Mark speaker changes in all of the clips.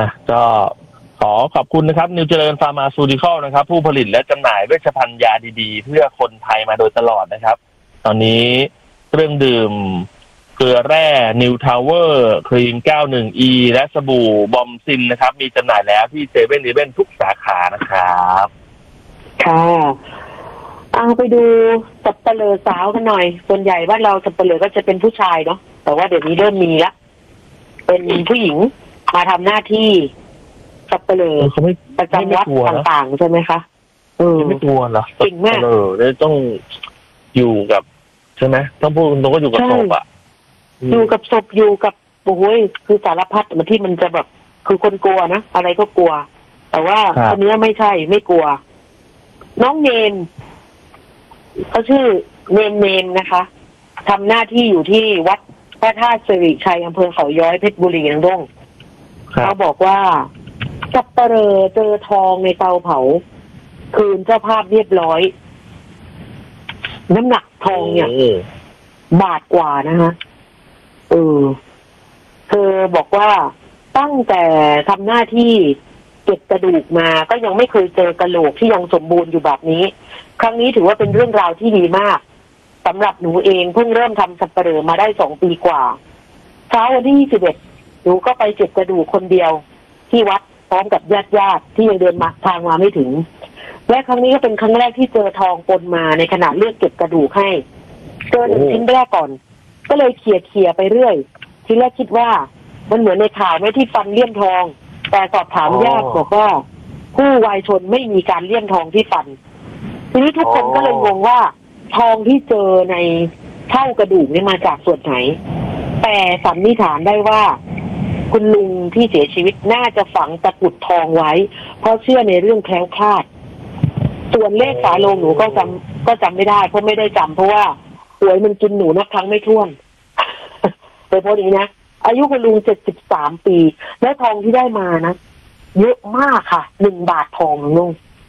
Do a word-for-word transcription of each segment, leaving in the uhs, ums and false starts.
Speaker 1: อ่ะก็ขอขอบคุณนะครับนิวเจริญฟาร์มาซูติคอลนะครับผู้ผลิตและจำหน่ายเวชภัณฑ์ยาดีๆเพื่อคนไทยมาโดยตลอดนะครับตอนนี้เครื่องดื่มเกลือแร่นิวทาวเวอร์ครีม เก้าสิบเอ็ด อี และสบู่บอมซินนะครับมีจำหน่ายแล้วที่เซเว่นอีเลฟเว่นทุกสาขานะครับ
Speaker 2: ค่ะเอาไปดูสับเปลือสาวกันหน่อยส่วนใหญ่ว่าเราสับเปลือก็จะเป็นผู้ชายเนาะแต่ว่าเดี๋ยวนี้เริ่มมีละเป็นผู้หญิงมาทำหน้าที่สับเปลือประจำวัดต่างๆใช่ไหมคะเออ
Speaker 1: ไม่กลัวเหรอ
Speaker 2: จริงมาก
Speaker 1: เออได้ต้องอยู่กับใช่ไหมต้องพูดตรงก็อยู่กับศพอ่ะ
Speaker 2: อยู่กับศพอยู่กับโอ้ยคือสารพัดมันที่มันจะแบบคือคนกลัวนะอะไรก็กลัวแต่ว่าคนนี้ไม่ใช่ไม่กลัวน้องเนมเขาชื่อเนมเนมนะคะทำหน้าที่อยู่ที่วัดพระธาตุสิริชัยอำเภอเขาย้อยเพชรบุรีนังด้งเขาบอกว่าสับเปลือเจอทองในเตาเผาคืนเจ้าภาพเรียบร้อยน้ำหนักทองเนี่ยบาทกว่านะคะเออเธอบอกว่าตั้งแต่ทำหน้าที่เก็บกระดูกมาก็ยังไม่เคยเจอกระโหลกที่ยังสมบูรณ์อยู่แบบนี้ครั้งนี้ถือว่าเป็นเรื่องราวที่ดีมากสำหรับหนูเองเพิ่งเริ่มทำสับเปลือมาได้สองปีกว่าเช้าวันที่ยี่สิบเอ็ดหนูก็ไปเก็บกระดูกคนเดียวที่วัดพร้อมกับญาติญาติที่ยังเดินมาทางมาไม่ถึงและครั้งนี้ก็เป็นครั้งแรกที่เจอทองปนมาในขณะเลือกเก็บกระดูกให้เจอหนึ่งชิ้นแรกก่อนก็เลยเขี่ยเขี่ยไปเรื่อยทีแรกคิดว่ามันเหมือนในข่าวไหมที่ฟันเลี่ยมทองแต่สอบถามญาติบอกว่าผู้วายชนไม่มีการเลี่ยมทองที่ฟันทีนี้ทุกคนก็เลยงงว่าทองที่เจอในเท่ากระดูกนี่มาจากส่วนไหนแต่สันนิษฐานได้ว่าคุณลุงที่เสียชีวิตน่าจะฝังตะกรุดทองไว้เพราะเชื่อในเรื่องแคล้วคลาดส่วนเลขฝาโลงหนูก็จำก็จำไม่ได้เพราะไม่ได้จำเพราะว่าหวยมันกินหนูนับครั้งไม่ถ้วนโดยเฉพาะอย่างนี้นะอายุคุณลุงเจ็ดสิบสามปีและทองที่ได้มานะเยอะมากค่ะหนึ่งบาททองลุง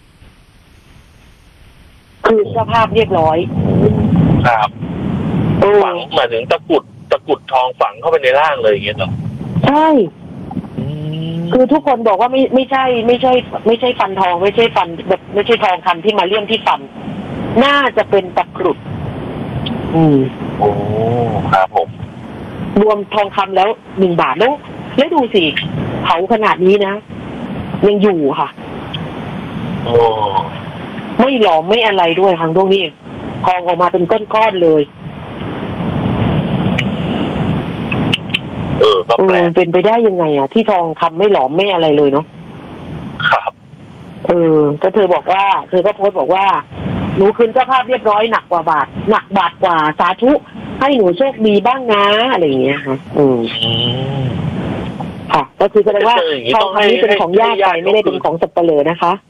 Speaker 2: คือสภาพเรียบร้อย
Speaker 1: ครับฝังหมายถึงตะกรุดตะกรุดทองฝังเข้าไปในร่างเลยอย่างเงี้ยเหรอ
Speaker 2: ใช่คือทุกคนบอกว่าไม่ไม่ใช่ไม่ใช่ไม่ใช่ฟันทองไม่ใช่ฟันแบบไม่ใช่ทองคำที่มาเลี่ยมที่ฟันน่าจะเป็นตะกรุดอืม
Speaker 1: โอ้ครับผม
Speaker 2: รวมทองคำแล้วหนึ่งบาทแล้วแล้วดูสิเผาขนาดนี้นะยังอยู่ค่ะ
Speaker 1: โอ้
Speaker 2: ไม่หลอมไม่อะไรด้วยครั้งตรงนี้ทองออกมาเป็นก้อนๆเลย
Speaker 1: เออก็แปลก
Speaker 2: เป็นไปได้ยังไงอ่ะที่ทองคำไม่หลอมไม่อะไรเลยเนาะ
Speaker 1: ครับ
Speaker 2: เออก็เธอบอกว่าเธอก็โพสต์บอกว่าหนูคืนเจ้าภาพเรียบร้อยหนักกว่าบาทหนักบาทกว่าสาธุให้หนูโชคดีบ้างนะอะไรอย่างเงี้ยค่ะอืมค่ะก็คือแสดงว่าทองคำนี้เป็นของญาติไปไม่ได้เป็นของสับเปลือนะคะ